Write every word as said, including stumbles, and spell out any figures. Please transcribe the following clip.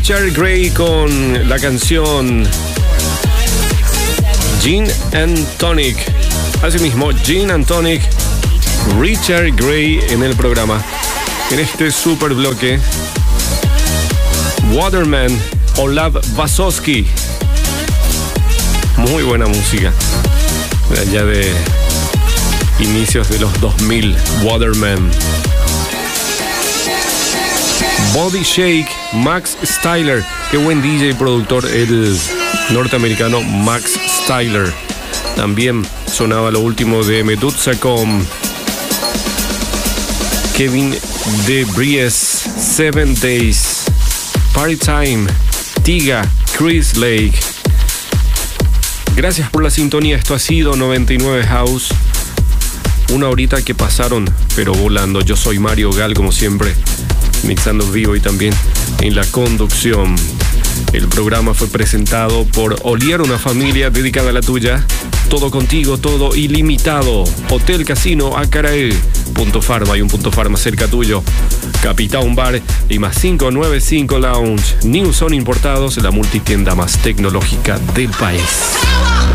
Richard Gray con la canción Gin and Tonic. Asimismo, Gin and Tonic, Richard Gray en el programa. En este super bloque, Waterman, Olav Vasovsky. Muy buena música. De allá de inicios de los dos mil, Waterman. Body Shake, Max Styler. Qué buen D J y productor el norteamericano Max Styler. También sonaba lo último de Medusa con Kevin DeBries, Seven Days, Party Time, Tiga, Chris Lake. Gracias por la sintonía. Esto ha sido noventa y nueve House. Una horita que pasaron, pero volando. Yo soy Mario Gal, como siempre, mixando vivo y también en la conducción. El programa fue presentado por Olier, una familia dedicada a la tuya. Todo contigo, todo ilimitado. Hotel Casino Acarae, Punto Farma y un Punto Farma cerca tuyo. Capitán Bar y más cinco nueve cinco Lounge. New Son Importados, la multitienda más tecnológica del país.